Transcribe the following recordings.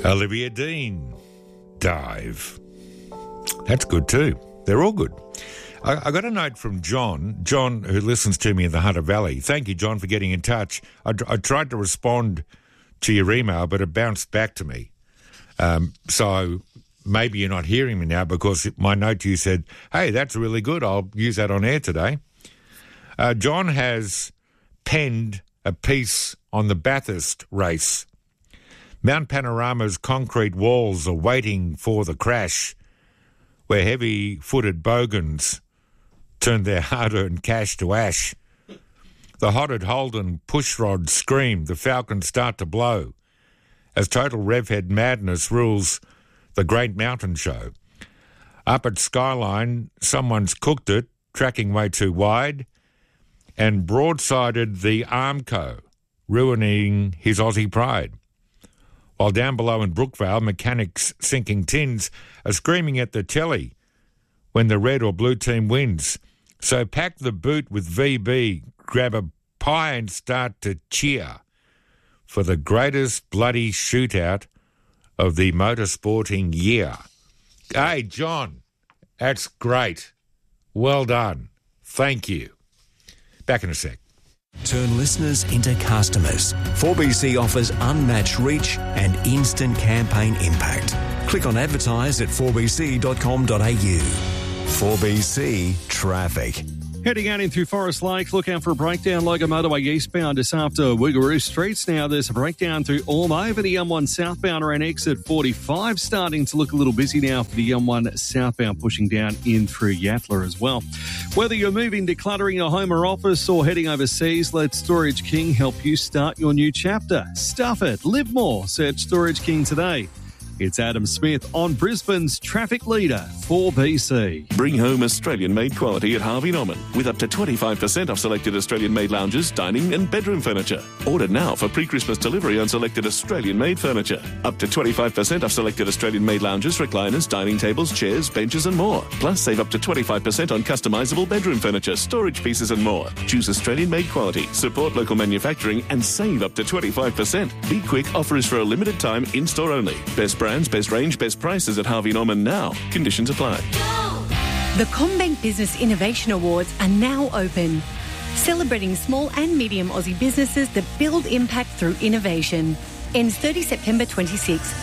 Olivia Dean, Dive. That's good too. They're all good. I got a note from John, who listens to me in the Hunter Valley. Thank you, John, for getting in touch. I tried to respond to your email, but it bounced back to me. So maybe you're not hearing me now because my note to you said, hey, that's really good. I'll use that on air today. John has penned a piece on the Bathurst race. Mount Panorama's concrete walls are waiting for the crash, where heavy-footed bogans turned their hard-earned cash to ash. The hotted Holden pushrods scream, the Falcons start to blow, as total revhead madness rules the Great Mountain Show. Up at Skyline, someone's cooked it, tracking way too wide, and broadsided the Armco, ruining his Aussie pride. While down below in Brookvale, mechanics sinking tins are screaming at the telly when the red or blue team wins. So pack the boot with VB, grab a pie and start to cheer for the greatest bloody shootout of the motorsporting year. Hey, John, that's great. Well done. Thank you. Back in a sec. Turn listeners into customers. 4BC offers unmatched reach and instant campaign impact. Click on advertise at 4bc.com.au. 4BC Traffic. Heading out in through Forest Lake, look out for a breakdown. Logan Motorway eastbound just after Wiggaroo Streets. Now there's a breakdown through Ormo over the M1 southbound around exit 45. Starting to look a little busy now for the M1 southbound, pushing down in through Yatala as well. Whether you're moving, decluttering your home or office, or heading overseas, let Storage King help you start your new chapter. Stuff it. Live more. Search Storage King today. It's Adam Smith on Brisbane's traffic leader, 4BC. Bring home Australian-made quality at Harvey Norman with up to 25% off selected Australian-made lounges, dining and bedroom furniture. Order now for pre-Christmas delivery on selected Australian-made furniture. Up to 25% off selected Australian-made lounges, recliners, dining tables, chairs, benches and more. Plus, save up to 25% on customisable bedroom furniture, storage pieces and more. Choose Australian-made quality, support local manufacturing and save up to 25%. Be quick, offer is for a limited time, in-store only. Best brands, best range, best prices at Harvey Norman now. Conditions apply. The CommBank Business Innovation Awards are now open, celebrating small and medium Aussie businesses that build impact through innovation. Ends 30 September 26.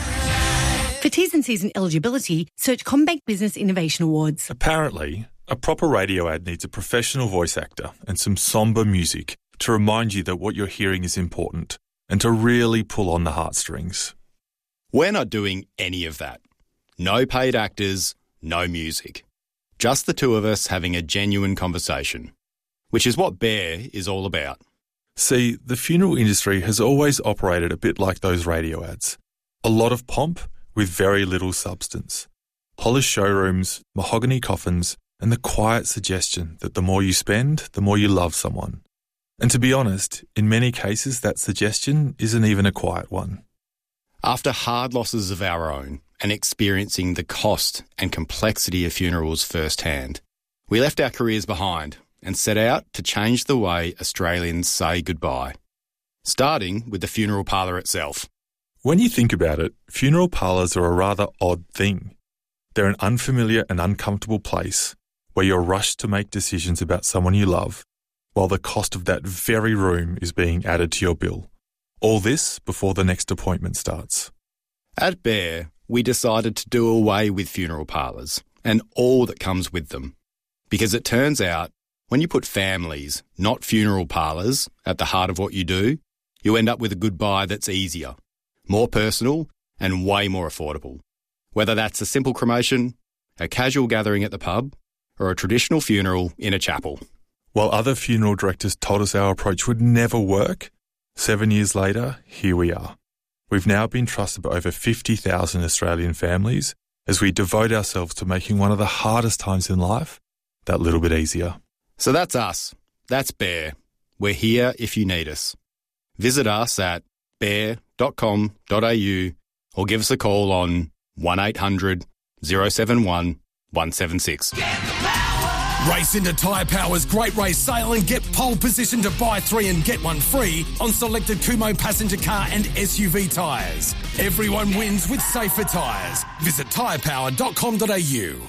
For T's and C's and eligibility, search CommBank Business Innovation Awards. Apparently, a proper radio ad needs a professional voice actor and some sombre music to remind you that what you're hearing is important and to really pull on the heartstrings. We're not doing any of that. No paid actors, no music. Just the two of us having a genuine conversation, which is what Bear is all about. See, the funeral industry has always operated a bit like those radio ads. A lot of pomp with very little substance. Polished showrooms, mahogany coffins, and the quiet suggestion that the more you spend, the more you love someone. And to be honest, in many cases that suggestion isn't even a quiet one. After hard losses of our own and experiencing the cost and complexity of funerals firsthand, we left our careers behind and set out to change the way Australians say goodbye, starting with the funeral parlour itself. When you think about it, funeral parlours are a rather odd thing. They're an unfamiliar and uncomfortable place where you're rushed to make decisions about someone you love, while the cost of that very room is being added to your bill. All this before the next appointment starts. At Bear, we decided to do away with funeral parlours and all that comes with them. Because it turns out, when you put families, not funeral parlours, at the heart of what you do, you end up with a goodbye that's easier, more personal and way more affordable. Whether that's a simple cremation, a casual gathering at the pub, or a traditional funeral in a chapel. While other funeral directors told us our approach would never work, 7 years later, here we are. We've now been trusted by over 50,000 Australian families as we devote ourselves to making one of the hardest times in life that little bit easier. So that's us. That's Bear. We're here if you need us. Visit us at bear.com.au or give us a call on 1800 071 176. Get the power! Race into Tyre Power's Great Race Sale and get pole position to buy 3 and get 1 free on selected Kumho passenger car and SUV tyres. Everyone wins with safer tyres. Visit tyrepower.com.au.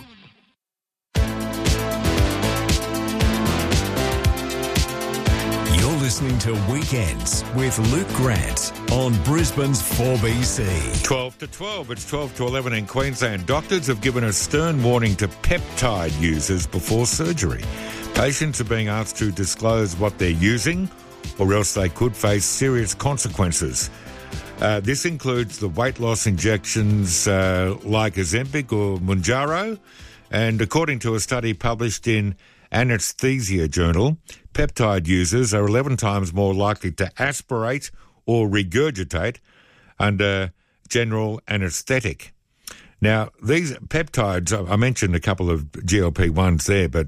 You're listening to Weekends with Luke Grant on Brisbane's 4BC. 12 to 12. It's 12 to 11 in Queensland. Doctors have given a stern warning to peptide users before surgery. Patients are being asked to disclose what they're using, or else they could face serious consequences. This includes the weight loss injections like Ozempic or Mounjaro. And according to a study published in Anesthesia Journal, peptide users are 11 times more likely to aspirate or regurgitate under general anaesthetic. Now, these peptides, I mentioned a couple of GLP-1s there, but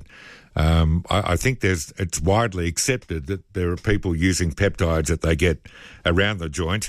I think it's widely accepted that there are people using peptides that they get around the joint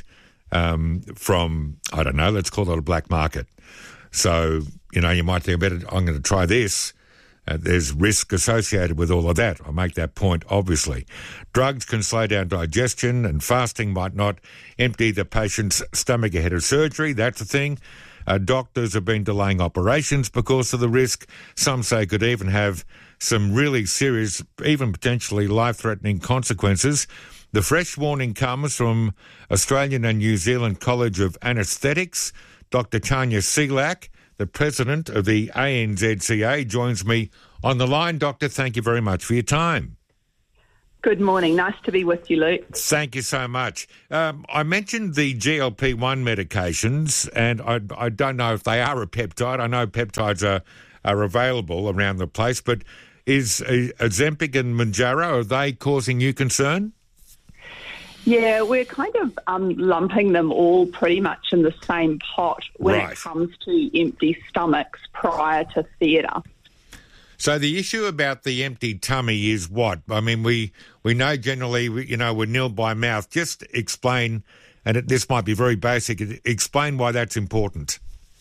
from, I don't know, let's call it a black market. So, you might think, I'm going to try this. There's risk associated with all of that. I make that point, obviously. Drugs can slow down digestion, and fasting might not empty the patient's stomach ahead of surgery. That's the thing. Doctors have been delaying operations because of the risk. Some say could even have some really serious, even potentially life-threatening consequences. The fresh warning comes from Australian and New Zealand College of Anaesthetics. Dr. Tanya Selak, the president of the ANZCA, joins me on the line. Doctor, thank you very much for your time. Good morning. Nice to be with you, Luke. Thank you so much. I mentioned the GLP-1 medications, and I don't know if they are a peptide. I know peptides are available around the place, but is Ozempic and Mounjaro, are they causing you concern? Yeah, we're kind of lumping them all pretty much in the same pot when it comes to empty stomachs prior to theatre. So the issue about the empty tummy is what? I mean, we know generally, we're nil by mouth. Just explain, and this might be very basic, explain why that's important.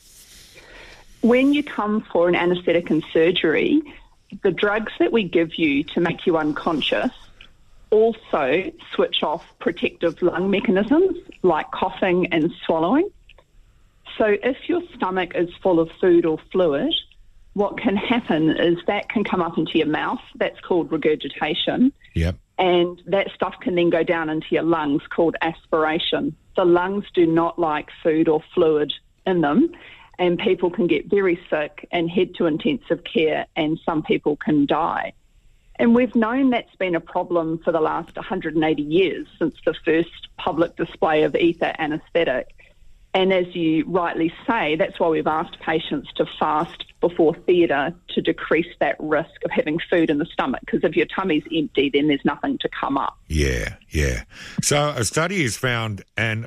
When you come for an anaesthetic and surgery, the drugs that we give you to make you unconscious also switch off protective lung mechanisms like coughing and swallowing. So if your stomach is full of food or fluid, what can happen is that can come up into your mouth. That's called regurgitation. Yep. And that stuff can then go down into your lungs, called aspiration. The lungs do not like food or fluid in them, and people can get very sick and head to intensive care, and some people can die. And we've known that's been a problem for the last 180 years since the first public display of ether anaesthetic. And as you rightly say, that's why we've asked patients to fast before theatre to decrease that risk of having food in the stomach, because if your tummy's empty, then there's nothing to come up. Yeah. So a study has found an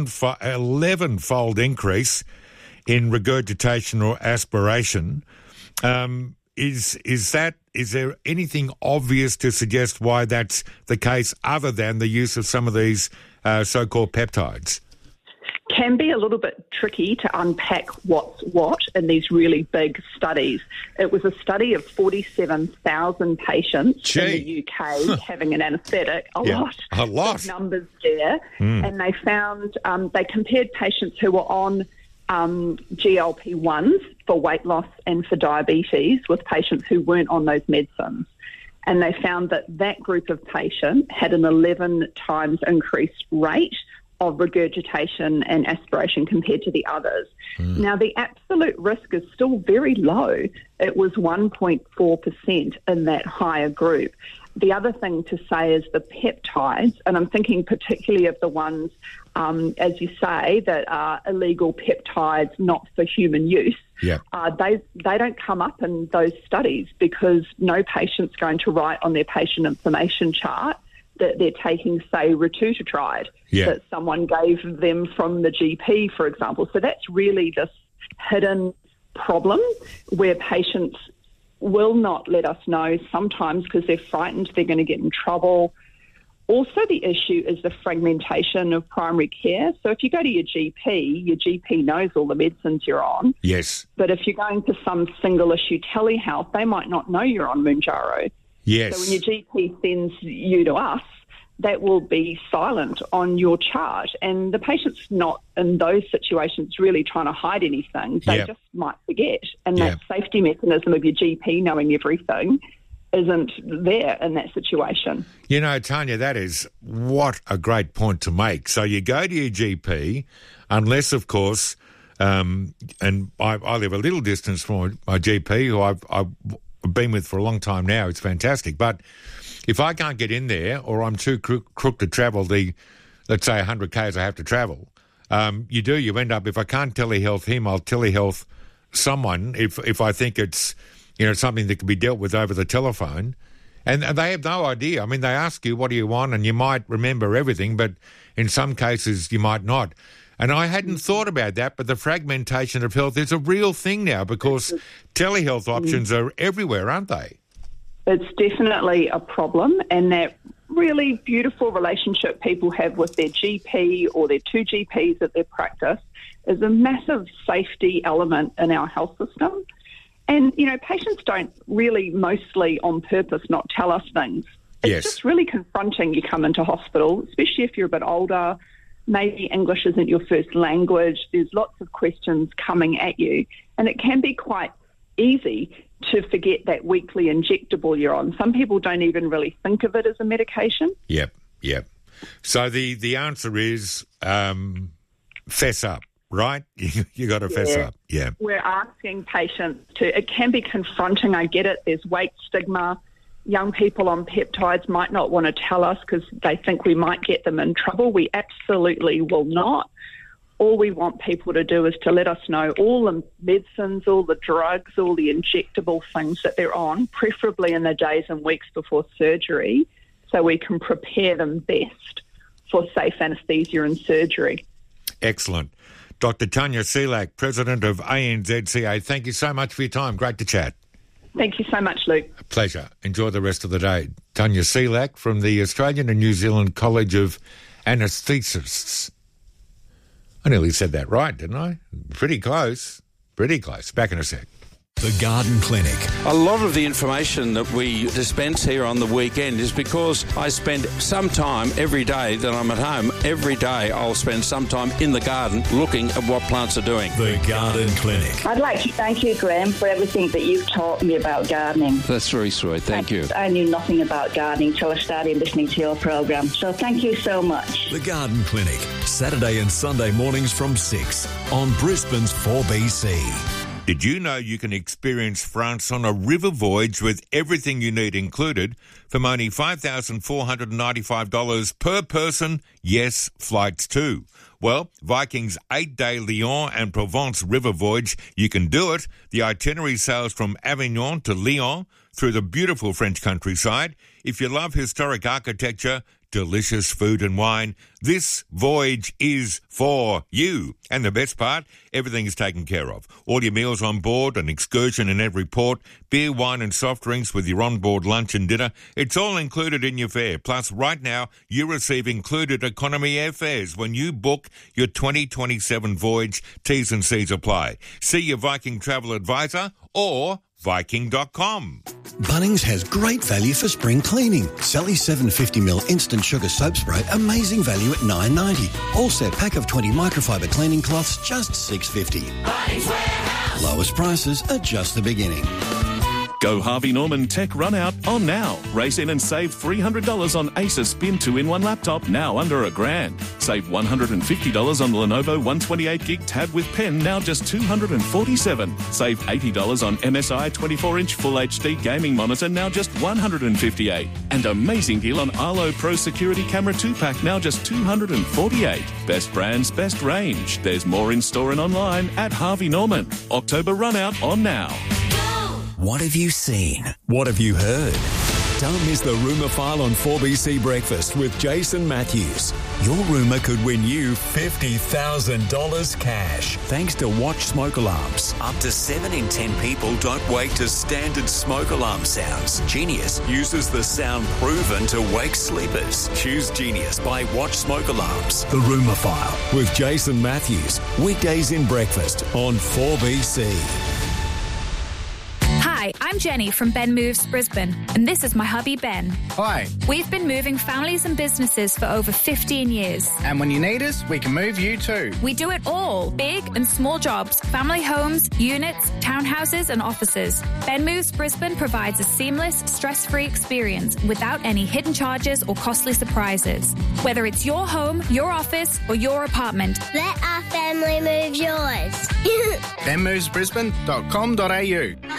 11-fold increase in regurgitation or aspiration. Is there anything obvious to suggest why that's the case other than the use of some of these so-called peptides? Can be a little bit tricky to unpack what's what in these really big studies. It was a study of 47,000 patients in the UK having an anaesthetic. A lot. Big numbers there. And they found, they compared patients who were on GLP-1s for weight loss and for diabetes with patients who weren't on those medicines. And they found that group of patients had an 11 times increased rate of regurgitation and aspiration compared to the others. Now, the absolute risk is still very low. It was 1.4% in that higher group. The other thing to say is the peptides, and I'm thinking particularly of the ones, as you say, that are illegal peptides, not for human use. They don't come up in those studies because no patient's going to write on their patient information chart that they're taking, say, retatrutide that someone gave them from the GP, for example. So that's really this hidden problem where patients will not let us know sometimes because they're frightened they're going to get in trouble, Also, the issue is the fragmentation of primary care. So if you go to your GP knows all the medicines you're on. Yes. But if you're going to some single-issue telehealth, they might not know you're on Mounjaro. Yes. So when your GP sends you to us, that will be silent on your chart. And the patient's not in those situations really trying to hide anything. They just might forget. And that safety mechanism of your GP knowing everything isn't there in that situation. You know, Tanya, that is what a great point to make. So you go to your GP, unless, of course, and I live a little distance from my GP, who I've been with for a long time now. It's fantastic. But if I can't get in there, or I'm too crook to travel the, let's say, 100 k's I have to travel, you end up, if I can't telehealth him, I'll telehealth someone if I think it's, you know, something that can be dealt with over the telephone. And they have no idea. I mean, they ask you, what do you want? And you might remember everything, but in some cases you might not. And I hadn't thought about that, but the fragmentation of health is a real thing now, because telehealth options are everywhere, aren't they? It's definitely a problem, and that really beautiful relationship people have with their GP or their two GPs at their practice is a massive safety element in our health system. And, you know, patients don't really, mostly on purpose, not tell us things. It's just really confronting. You come into hospital, especially if you're a bit older, maybe English isn't your first language, there's lots of questions coming at you, and it can be quite easy to forget that weekly injectable you're on. Some people don't even really think of it as a medication. Yep. So the answer is fess up. Right? You got to fess up. Yeah. We're asking patients to, it can be confronting, I get it, there's weight stigma. Young people on peptides might not want to tell us because they think we might get them in trouble. We absolutely will not. All we want people to do is to let us know all the medicines, all the drugs, all the injectable things that they're on, preferably in the days and weeks before surgery, so we can prepare them best for safe anaesthesia and surgery. Excellent. Dr. Tanya Selak, President of ANZCA, thank you so much for your time. Great to chat. Thank you so much, Luke. A pleasure. Enjoy the rest of the day. Tanya Selak from the Australian and New Zealand College of Anaesthetists. I nearly said that right, didn't I? Pretty close. Back in a sec. The Garden Clinic. A lot of the information that we dispense here on the weekend is because I spend some time every day that I'm at home. Every day I'll spend some time in the garden looking at what plants are doing. The Garden Clinic. I'd like to thank you, Graham, for everything that you've taught me about gardening. That's very sweet. Thank you. I knew nothing about gardening till I started listening to your programme. So thank you so much. The Garden Clinic. Saturday and Sunday mornings from 6 on Brisbane's 4BC. Did you know you can experience France on a river voyage with everything you need included from only $5,495 per person? Yes, flights too. Well, Viking's 8-day Lyon and Provence river voyage, you can do it. The itinerary sails from Avignon to Lyon through the beautiful French countryside. If you love historic architecture, delicious food and wine, this voyage is for you. And the best part, everything is taken care of. All your meals on board, an excursion in every port, beer, wine and soft drinks with your on-board lunch and dinner. It's all included in your fare. Plus, right now, you receive included economy airfares when you book your 2027 voyage. T's and C's apply. See your Viking travel advisor or Viking.com. Bunnings has great value for spring cleaning. Sally's 750ml instant sugar soap spray, amazing value at $9.90. All set pack of 20 microfiber cleaning cloths, just $6.50. Bunnings Warehouse. Lowest prices are just the beginning. Go Harvey Norman Tech Run Out on now. Race in and save $300 on Acer Spin 2-in-1 laptop, now under $1,000. Save $150 on the Lenovo 128GB tab with pen, now just $247. Save $80 on MSI 24-inch Full HD gaming monitor, now just $158. And amazing deal on Arlo Pro Security Camera 2-pack, now just $248. Best brands, best range. There's more in store and online at Harvey Norman. October Run Out on now. What have you seen? What have you heard? Don't miss the Rumour File on 4BC Breakfast with Jason Matthews. Your rumour could win you $50,000 cash thanks to Watch Smoke Alarms. Up to 7 in 10 people don't wake to standard smoke alarm sounds. Genius uses the sound proven to wake sleepers. Choose Genius by Watch Smoke Alarms. The Rumour File with Jason Matthews. Weekdays in breakfast on 4BC. Hi, I'm Jenny from Ben Moves Brisbane, and this is my hubby Ben. Hi. We've been moving families and businesses for over 15 years. And when you need us, we can move you too. We do it all, big and small jobs, family homes, units, townhouses and offices. Ben Moves Brisbane provides a seamless, stress-free experience without any hidden charges or costly surprises. Whether it's your home, your office or your apartment. Let our family move yours. benmovesbrisbane.com.au.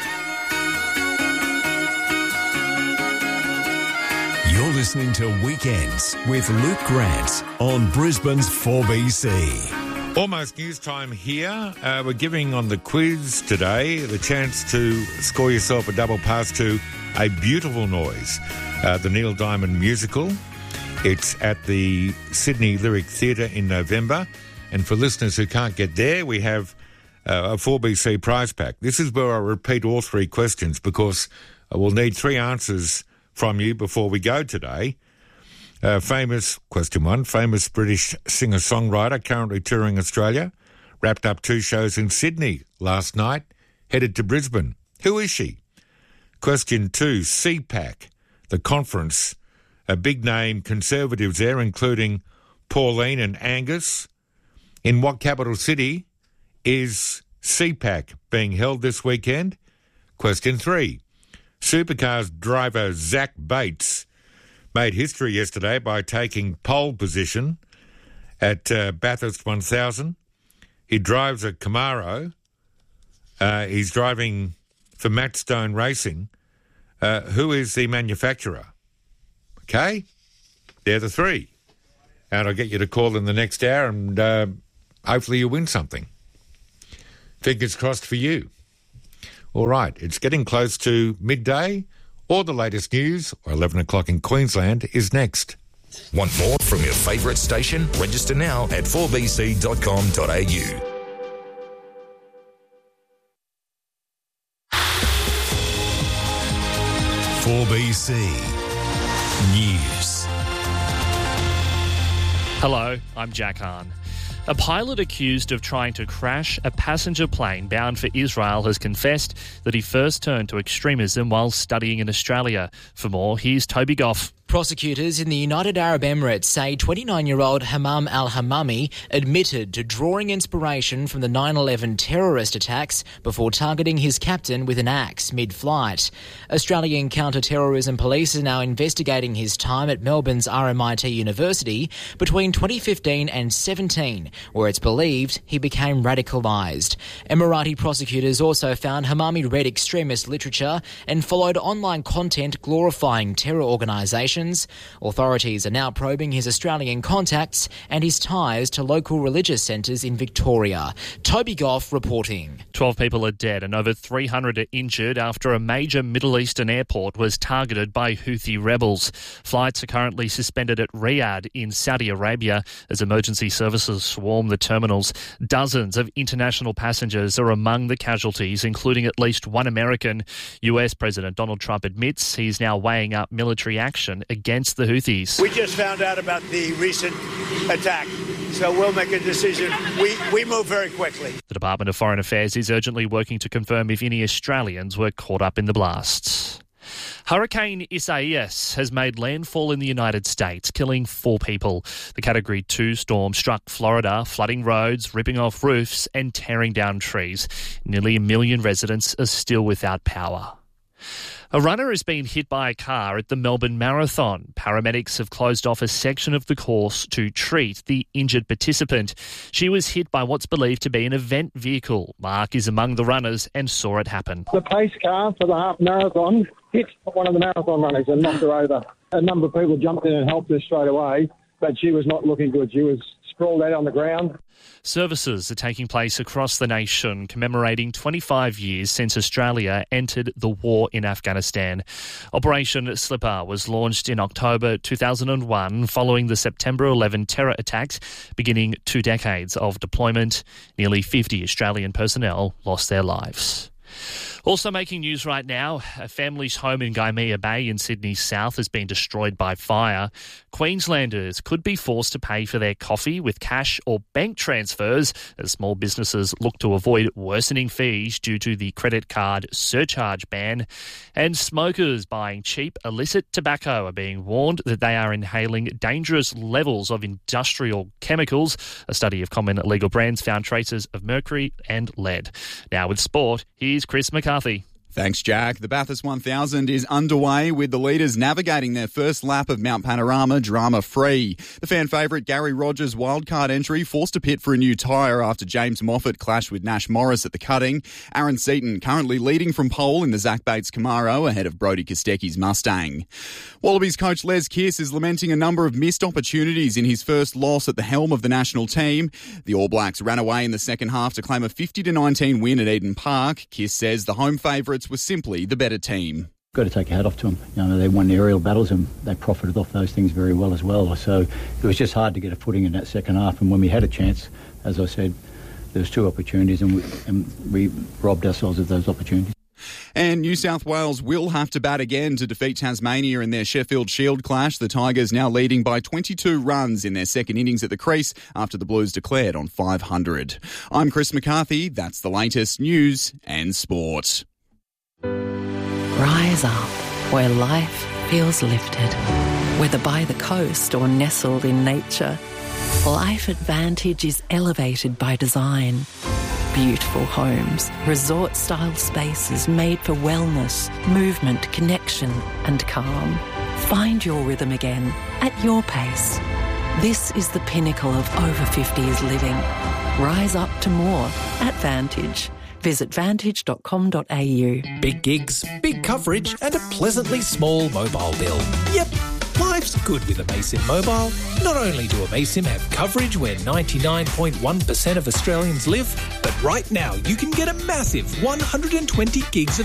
You're listening to Weekends with Luke Grant on Brisbane's 4BC. Almost news time here. We're giving on the quiz today the chance to score yourself a double pass to A Beautiful Noise, the Neil Diamond musical. It's at the Sydney Lyric Theatre in November. And for listeners who can't get there, we have a 4BC prize pack. This is where I repeat all three questions because we'll need three answers from you before we go today. Question one, famous British singer-songwriter currently touring Australia, wrapped up 2 shows in Sydney last night, headed to Brisbane. Who is she? Question two, CPAC, the conference, a big name Conservatives there, including Pauline and Angus. In what capital city is CPAC being held this weekend? Question three, Supercars driver Zach Bates made history yesterday by taking pole position at Bathurst 1000. He drives a Camaro. He's driving for Matt Stone Racing. Who is the manufacturer? Okay, they're the three. And I'll get you to call in the next hour and hopefully you win something. Fingers crossed for you. All right, it's getting close to midday. All the latest news, or 11 o'clock in Queensland, is next. Want more from your favourite station? Register now at 4bc.com.au. BC News. Hello, I'm Jack Hahn. A pilot accused of trying to crash a passenger plane bound for Israel has confessed that he first turned to extremism while studying in Australia. For more, here's Toby Goff. Prosecutors in the United Arab Emirates say 29-year-old Hammam al-Hammami admitted to drawing inspiration from the 9/11 terrorist attacks before targeting his captain with an axe mid-flight. Australian counter-terrorism police are now investigating his time at Melbourne's RMIT University between 2015 and 17, where it's believed he became radicalised. Emirati prosecutors also found Hammami read extremist literature and followed online content glorifying terror organisations. Authorities are now probing his Australian contacts and his ties to local religious centres in Victoria. Toby Goff reporting. 12 people are dead and over 300 are injured after a major Middle Eastern airport was targeted by Houthi rebels. Flights are currently suspended at Riyadh in Saudi Arabia as emergency services swarm the terminals. Dozens of international passengers are among the casualties, including at least one American. US President Donald Trump admits he's now weighing up military action against the Houthis. We just found out about the recent attack, so we'll make a decision. We move very quickly. The Department of Foreign Affairs is urgently working to confirm if any Australians were caught up in the blasts. Hurricane Isaias has made landfall in the United States, killing 4 people. The Category 2 storm struck Florida, flooding roads, ripping off roofs and tearing down trees. Nearly 1 million residents are still without power. A runner has been hit by a car at the Melbourne Marathon. Paramedics have closed off a section of the course to treat the injured participant. She was hit by what's believed to be an event vehicle. Mark is among the runners and saw it happen. The pace car for the half marathon hit one of the marathon runners and knocked her over. A number of people jumped in and helped her straight away, but she was not looking good. She was all that on the ground. Services are taking place across the nation commemorating 25 years since Australia entered the war in Afghanistan. Operation Slipper was launched in October 2001 following the September 11 terror attacks, beginning 2 decades of deployment. Nearly 50 Australian personnel lost their lives. Also making news right now, a family's home in Gaimea Bay in Sydney's south has been destroyed by fire. Queenslanders could be forced to pay for their coffee with cash or bank transfers as small businesses look to avoid worsening fees due to the credit card surcharge ban. And smokers buying cheap illicit tobacco are being warned that they are inhaling dangerous levels of industrial chemicals. A study of common legal brands found traces of mercury and lead. Now with sport, here's Chris McCarthy. Thanks, Jack. The Bathurst 1000 is underway with the leaders navigating their first lap of Mount Panorama drama-free. The fan favourite Gary Rogers' wildcard entry forced a pit for a new tyre after James Moffat clashed with Nash Morris at the cutting. Aaron Seaton currently leading from pole in the Zach Bates Camaro ahead of Brodie Kostecki's Mustang. Wallabies coach Les Kiss is lamenting a number of missed opportunities in his first loss at the helm of the national team. The All Blacks ran away in the second half to claim a 50-19 win at Eden Park. Kiss says the home favourites was simply the better team. Got to take a hat off to them. You know, they won the aerial battles and they profited off those things very well as well. So it was just hard to get a footing in that second half. And when we had a chance, as I said, there was 2 opportunities and we robbed ourselves of those opportunities. And New South Wales will have to bat again to defeat Tasmania in their Sheffield Shield clash. The Tigers now leading by 22 runs in their second innings at the crease after the Blues declared on 500. I'm Chris McCarthy. That's the latest news and sport. Rise up where life feels lifted. Whether by the coast or nestled in nature, Life Advantage is elevated by design. Beautiful homes, resort-style spaces made for wellness, movement, connection and calm. Find your rhythm again at your pace. This is the pinnacle of over 50s living. Rise up to more at Vantage. Visit vantage.com.au. Big gigs, big coverage and a pleasantly small mobile bill. Yep, life's good with Amaysim Mobile. Not only do Amaysim have coverage where 99.1% of Australians live, but right now you can get a massive 120 gigs of